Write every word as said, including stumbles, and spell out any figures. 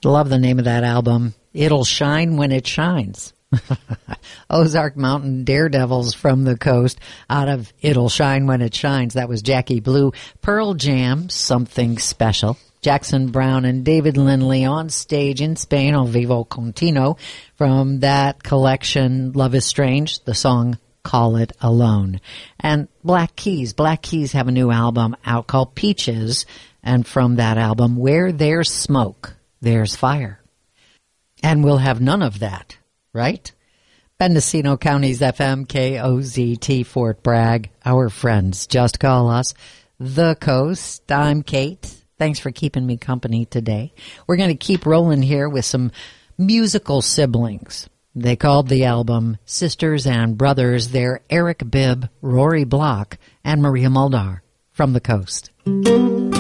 Love the name of that album. It'll Shine When It Shines. Ozark Mountain Daredevils from the Coast out of It'll Shine When It Shines. That was Jackie Blue. Pearl Jam, Something Special. Jackson Browne and David Lindley on stage in Spain, El Vivo Continuo, from that collection, Love is Strange, the song Call It Alone. And Black Keys. Black Keys have a new album out called Peaches, and from that album, Where There's Smoke, There's Fire. And we'll have none of that, right? Mendocino County's F M K O Z T Fort Bragg. Our friends, just call us The Coast. I'm Kate. Thanks for keeping me company today. We're going to keep rolling here with some musical siblings. They called the album Sisters and Brothers. They're Eric Bibb, Rory Block, and Maria Muldaur from the Coast.